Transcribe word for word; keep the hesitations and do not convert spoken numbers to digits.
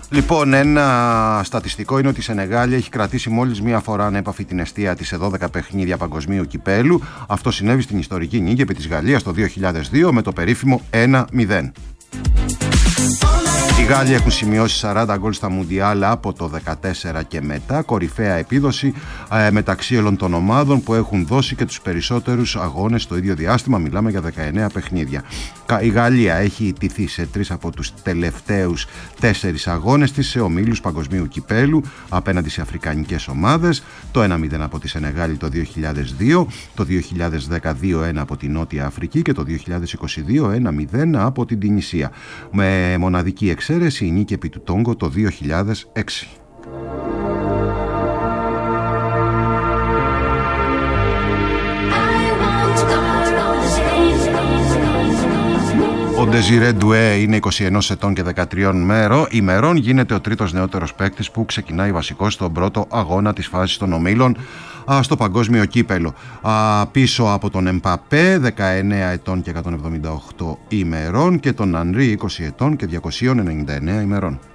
Λοιπόν, ένα στατιστικό είναι ότι η Σενεγάλη έχει κρατήσει μόλις μία φορά ανέπαφη την εστία της σε δώδεκα παιχνίδια παγκοσμίου κυπέλου. Αυτό συνέβη στην ιστορική νίκη επί της Γαλλίας το δύο χιλιάδες δύο με το περίφημο ένα μηδέν. Οι Γάλλοι έχουν σημειώσει σαράντα γκολ στα Μουντιάλ από το δεκατέσσερα και μετά, κορυφαία επίδοση ε, μεταξύ όλων των ομάδων που έχουν δώσει και τους περισσότερους αγώνες στο ίδιο διάστημα. Μιλάμε για δεκαεννέα παιχνίδια. Η Γαλλία έχει ιτηθεί σε τρεις από τους τελευταίους τέσσερις αγώνες της σε ομίλους παγκοσμίου κυπέλου απέναντι σε αφρικανικές ομάδες. Το ένα μηδέν από τη Σενεγάλη το δύο χιλιάδες δύο, το δύο χιλιάδες δέκα δύο ένα από τη Νότια Αφρική και το δύο χιλιάδες είκοσι δύο ένα μηδέν από την Τινησία. Με μοναδική εξαίρεση η νίκη επί του Τόγκο το δύο χιλιάδες έξι. Ο Ντεζιρέ Ντουέ είναι είκοσι ένα ετών και δεκατρία ημερών. Γίνεται ο τρίτος νεότερος παίκτης που ξεκινάει βασικός στον πρώτο αγώνα της φάσης των ομίλων στο παγκόσμιο κύπελο. Πίσω από τον Εμπαπέ, δεκαεννέα ετών και εκατόν εβδομήντα οκτώ ημερών, και τον Ανρί, είκοσι ετών και διακόσια ενενήντα εννέα ημερών.